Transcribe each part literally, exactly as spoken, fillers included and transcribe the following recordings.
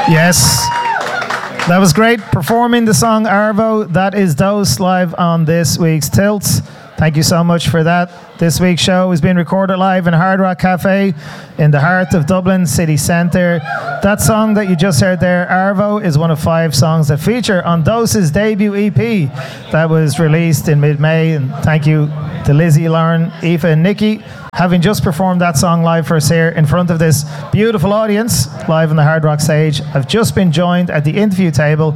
Yes. That was great. Performing the song Arvo. That is Dose live on this week's Tilt. Thank you so much for that. This week's show is being recorded live in Hard Rock Cafe in the heart of Dublin city centre. That song that you just heard there, Arvo, is one of five songs that feature on Dose's debut E P that was released in mid-May. And thank you to Lizzie, Lauren, Aoife and Nikki, having just performed that song live for us here in front of this beautiful audience, live on the Hard Rock stage. I've just been joined at the interview table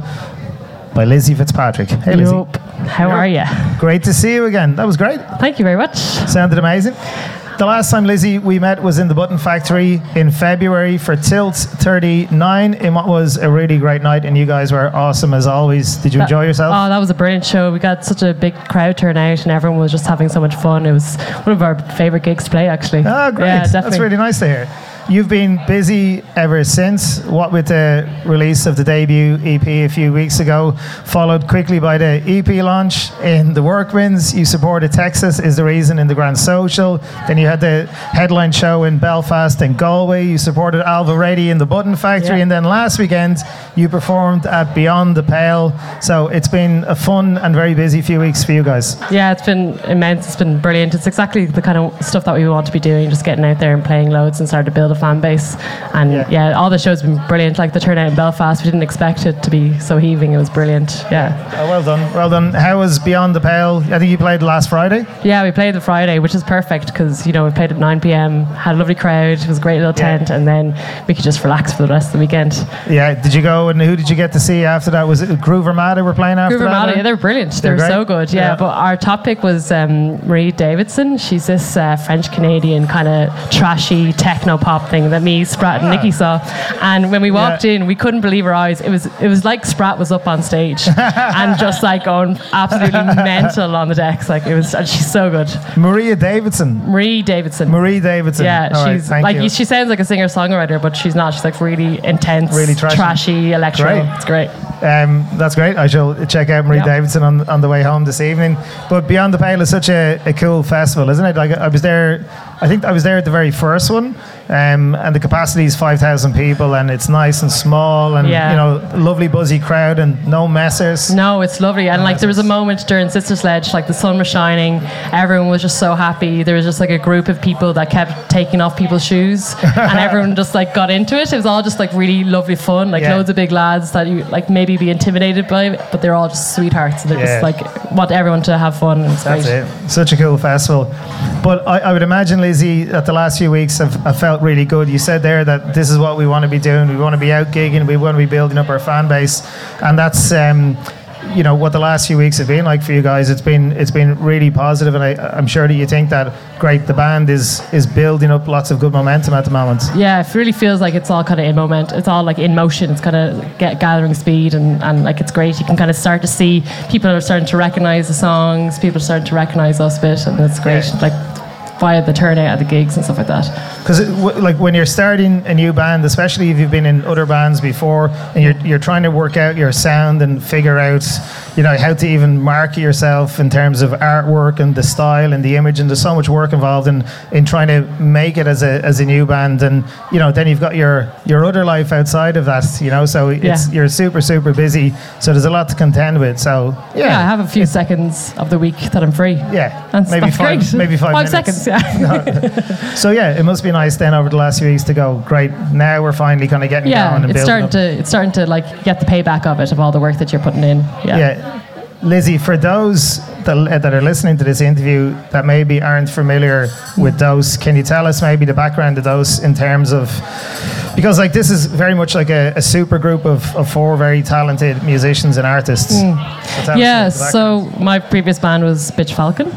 by Lizzie Fitzpatrick. Hey, Lizzie. Nope. How are you? Great to see you again. That was great. Thank you very much. Sounded amazing. The last time, Lizzie, we met was in the Button Factory in February for Tilt thirty-nine in what was a really great night, and you guys were awesome as always. Did you that, enjoy yourself? Oh, that was a brilliant show. We got such a big crowd turnout and everyone was just having so much fun. It was one of our favourite gigs to play, actually. Oh, great. Yeah, definitely. That's really nice to hear. You've been busy ever since, what with the release of the debut E P a few weeks ago, followed quickly by the E P launch in the Workmans. You supported Texas Is the Reason in the Grand Social. Then you had the headline show in Belfast and Galway. You supported Alva Rady in the Button Factory. Yeah. And then last weekend, you performed at Beyond the Pale. So it's been a fun and very busy few weeks for you guys. Yeah, it's been immense. It's been brilliant. It's exactly the kind of stuff that we want to be doing, just getting out there and playing loads and starting to build a fan base. And yeah. yeah, all the shows have been brilliant. Like the turnout in Belfast, we didn't expect it to be so heaving. It was brilliant. Yeah. Oh, well done. Well done. How was Beyond the Pale? I think you played last Friday. Yeah, we played the Friday, which is perfect because, you know, we played at nine p.m, had a lovely crowd, it was a great little tent, yeah. and then we could just relax for the rest of the weekend. Yeah. Did you go and who did you get to see after that? Was it Groover Mata were playing after Groover that? Mata, yeah, they were brilliant. They, they were, were so good. Yeah. yeah. But our top pick was um, Marie Davidson. She's this uh, French Canadian kind of trashy techno pop thing that me, Sprat, and Nikki saw. And when we walked yeah. in, we couldn't believe our eyes. It was it was like Sprat was up on stage and just like going absolutely mental on the decks. Like it was, and she's so good. Maria Davidson. Marie Davidson. Marie Davidson. Yeah, All she's right, like you. she sounds like a singer songwriter, but she's not. She's like really intense, really trashy, trashy electro. Great. It's great. Um, that's great. I shall check out Marie yep. Davidson on on the way home this evening. But Beyond the Pale is such a, a cool festival, isn't it? Like I was there. I think I was there at the very first one, um, and the capacity is five thousand people, and it's nice and small, and yeah. you know, lovely buzzy crowd, and no messers. No, it's lovely, and no like messers. There was a moment during Sister Sledge, like the sun was shining, everyone was just so happy. There was just like a group of people that kept taking off people's shoes, and everyone just like got into it. It was all just like really lovely fun, like yeah. loads of big lads that you like maybe be intimidated by, but they're all just sweethearts. And they yeah. just like want everyone to have fun. And it's That's great. it. Such a cool festival. But I, I would imagine, Lizzie, that the last few weeks have, have felt really good. You said there that this is what we want to be doing. We want to be out gigging. We want to be building up our fan base, and that's um, you know what the last few weeks have been like for you guys. It's been it's been really positive, and I, I'm sure that you think that great. The band is is building up lots of good momentum at the moment. Yeah, it really feels like it's all kind of in moment. It's all like in motion. It's kind of get gathering speed, and, and like it's great. You can kind of start to see people are starting to recognise the songs. People are starting to recognise us a bit, and it's great. Yeah. Like via the turnout at the gigs and stuff like that. Because w- like when you're starting a new band, especially if you've been in other bands before, and you're you're trying to work out your sound and figure out, you know, how to even market yourself in terms of artwork and the style and the image, and there's so much work involved in in trying to make it as a as a new band. And you know, then you've got your your other life outside of that, you know, so it's yeah. you're super super busy, so there's a lot to contend with. So yeah, yeah I have a few it, seconds of the week that I'm free. Yeah, and maybe that's five great. maybe five, five minutes. seconds. Yeah. So yeah, it must be nice then over the last few weeks to go, great, now we're finally kind of getting yeah, going and it's building starting up. to it's starting to like get the payback of it, of all the work that you're putting in. Yeah. yeah. Lizzie, for those that, uh, that are listening to this interview that maybe aren't familiar with Dose, can you tell us maybe the background of Dose in terms of, because like this is very much like a, a super group of, of four very talented musicians and artists. Mm. So yeah, so my previous band was Bitch Falcon,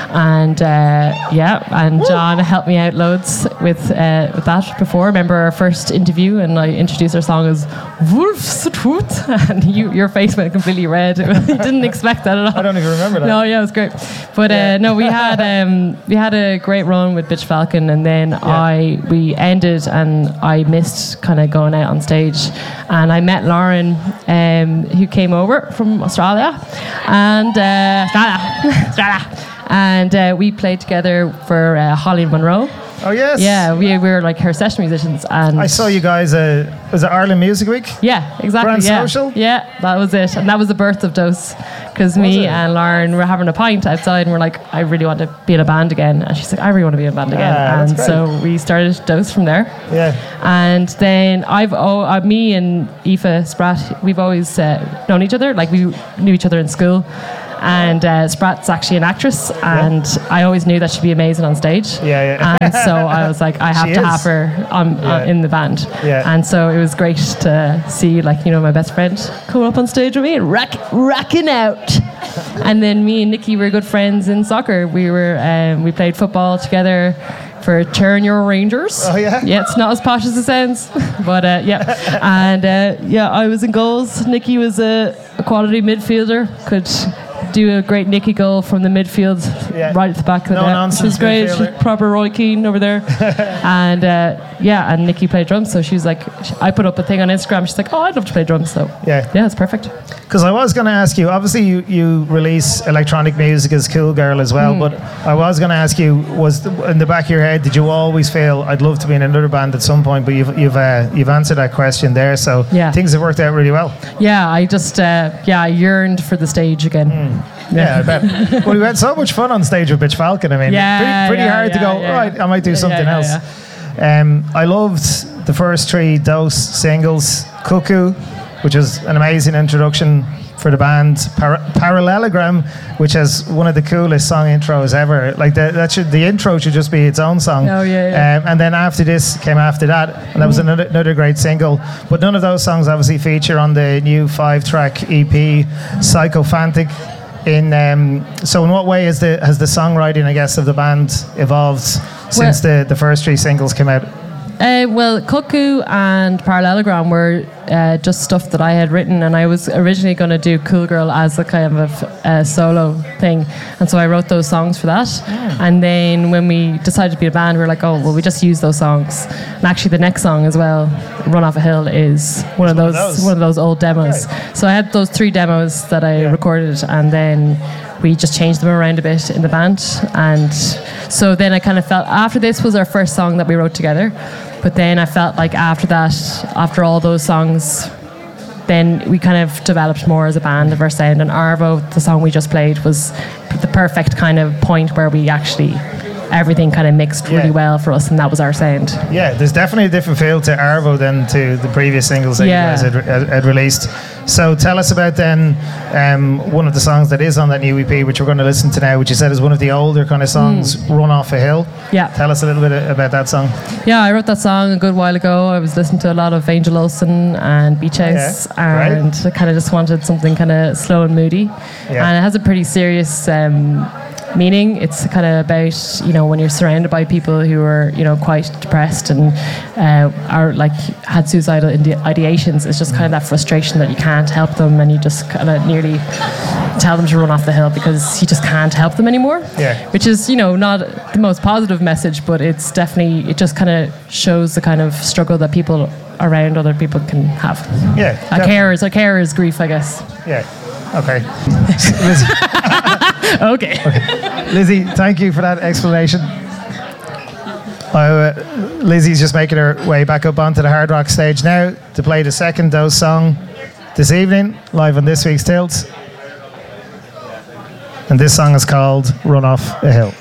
and uh, yeah, and John helped me out loads with uh, with that before. Remember our first interview, and I introduced our song as Wolf's Tooth, and you, your face went completely red. You didn't expect that at all. I don't even remember that. No, yeah, it was great. But yeah. uh, no, we had um, we had a great run with Bitch Falcon, and then yeah. I we ended, and I missed kind of going out on stage, and I met Lauren, um, who came over from Australia, and uh, Australia, Australia, and uh, we played together for uh, Holly and Monroe. Oh yes. Yeah, we, we were like her session musicians, and I saw you guys. Uh, was it Ireland Music Week? Yeah, exactly. Grand yeah. Social. Yeah, that was it, and that was the birth of Dose, because me it? and Lauren were having a pint outside, and we're like, I really want to be in a band again, and she's like, I really want to be in a band again, Ah, and that's so we started Dose from there. Yeah. And then I've oh uh, me and Aoife Spratt, we've always uh, known each other, like we knew each other in school. And uh, Spratt's actually an actress, and yeah. I always knew that she'd be amazing on stage. Yeah, yeah. And so I was like, I have she to is. have her on, yeah. on in the band. Yeah. And so it was great to see, like, you know, my best friend coming up on stage with me and rack, racking out. And then me and Nikki were good friends in soccer. We were um, we played football together for Churn-Your Rangers. Oh yeah. Yeah, it's not as posh as it sounds, but uh, yeah. And uh, yeah, I was in goals. Nikki was a, a quality midfielder. Could do a great Nicky goal from the midfield, yeah. right at the back of the no net. Nonsense She was great. She was proper Roy Keane over there. And uh, yeah, and Nikki played drums, so she was like, I put up a thing on Instagram. She's like, oh, I'd love to play drums. So yeah, yeah, it's perfect. Because I was going to ask you, obviously you, you release electronic music as Cool Girl as well, mm. but I was going to ask you, was the, in the back of your head, did you always feel I'd love to be in another band at some point? But you've you've uh, you've answered that question there, so yeah. things have worked out really well. Yeah, I just uh, yeah, I yearned for the stage again. Mm. Yeah, I bet. Well, we had so much fun on stage with Bitch Falcon. I mean, yeah, pretty, pretty yeah, hard yeah, to go, yeah. right, I might do something yeah, yeah, else. Yeah. Um, I loved the first three Dose singles, Cuckoo, which was an amazing introduction for the band, Par- Parallelogram, which has one of the coolest song intros ever. Like the, that should the intro should just be its own song. Oh yeah. yeah. Um, and then after this came after that, and that was another, another great single. But none of those songs obviously feature on the new five-track E P, Psychophantic. In um, so, in what way has the has the songwriting, I guess, of the band evolved since well, the, the first three singles came out? Uh, well, Cuckoo and Parallelogram were uh, just stuff that I had written, and I was originally going to do Cool Girl as a kind of a, a solo thing, and so I wrote those songs for that. Oh. And then when we decided to be a band, we were like, oh, well, we just use those songs. And actually, the next song as well, Run Off a Hill, is one of those, one of those one of those old demos. Right. So I had those three demos that I yeah. recorded, and then we just changed them around a bit in the band. And so then I kind of felt, after this was our first song that we wrote together, but then I felt like after that, after all those songs, then we kind of developed more as a band of our sound. And Arvo, the song we just played, was the perfect kind of point where we actually, everything kind of mixed really yeah. well for us, and that was our sound. Yeah, there's definitely a different feel to Arvo than to the previous singles that yeah. you guys had, had released. So tell us about then um, one of the songs that is on that new E P, which we're going to listen to now, which you said is one of the older kind of songs, mm. Run Off a Hill. Yeah. Tell us a little bit about that song. Yeah, I wrote that song a good while ago. I was listening to a lot of Angel Olsen and Beach House, yeah. and right. I kind of just wanted something kind of slow and moody. Yeah. And it has a pretty serious um, meaning. It's kind of about, you know, when you're surrounded by people who are, you know, quite depressed and uh, are like had suicidal ideations. It's just kind of that frustration that you can't help them, and you just kind of nearly tell them to run off the hill because you just can't help them anymore. Yeah. Which is, you know, not the most positive message, but it's definitely, it just kind of shows the kind of struggle that people around other people can have. Yeah. A carer's, a carer's grief, I guess. Yeah. Okay. okay. okay. Lizzie, thank you for that explanation. Uh, Lizzie's just making her way back up onto the Hard Rock stage now to play the second Dose song this evening, live on this week's Tilt. And this song is called Run Off a Hill.